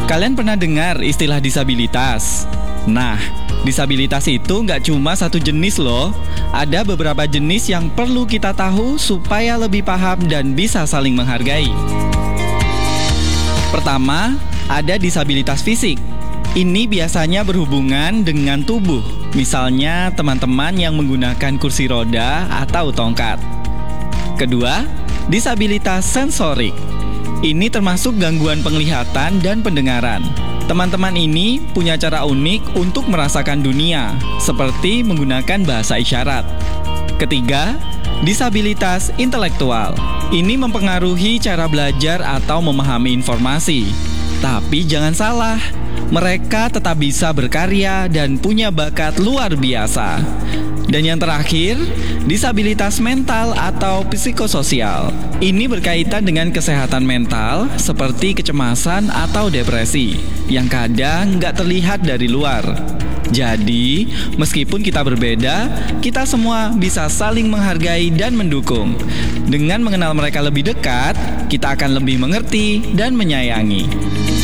Kalian pernah dengar istilah disabilitas? Nah, disabilitas itu nggak cuma satu jenis loh. Ada beberapa jenis yang perlu kita tahu supaya lebih paham dan bisa saling menghargai. Pertama, ada disabilitas fisik. Ini biasanya berhubungan dengan tubuh. Misalnya teman-teman yang menggunakan kursi roda atau tongkat. Kedua, disabilitas sensorik. Ini termasuk gangguan penglihatan dan pendengaran. Teman-teman ini punya cara unik untuk merasakan dunia, seperti menggunakan bahasa isyarat. Ketiga, disabilitas intelektual. Ini mempengaruhi cara belajar atau memahami informasi. Tapi jangan salah, mereka tetap bisa berkarya dan punya bakat luar biasa. Dan yang terakhir, disabilitas mental atau psikososial. Ini berkaitan dengan kesehatan mental seperti kecemasan atau depresi yang kadang nggak terlihat dari luar. Jadi, meskipun kita berbeda, kita semua bisa saling menghargai dan mendukung. Dengan mengenal mereka lebih dekat, kita akan lebih mengerti dan menyayangi.